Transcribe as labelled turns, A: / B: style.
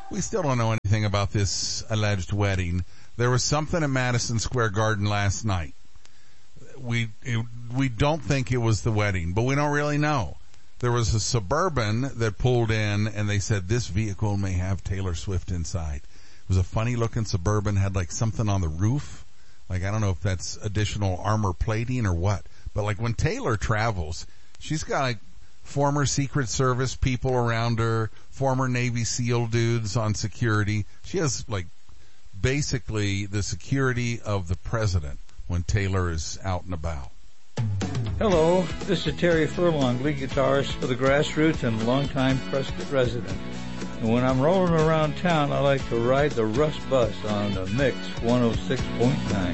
A: We still don't know anything about this alleged wedding. There was something at Madison Square Garden last night. We don't think it was the wedding, but we don't really know. There was a Suburban that pulled in, and they said this vehicle may have Taylor Swift inside. It was a funny-looking Suburban, had like something on the roof. Like, I don't know if that's additional armor plating or what. But like when Taylor travels, she's got like former Secret Service people around her, former Navy SEAL dudes on security. She has like basically the security of the president when Taylor is out and about.
B: Hello, this is Terry Furlong, lead guitarist for the Grassroots and longtime Prescott resident. And when I'm rolling around town, I like to ride the Russ Bus on the Mix 106.9.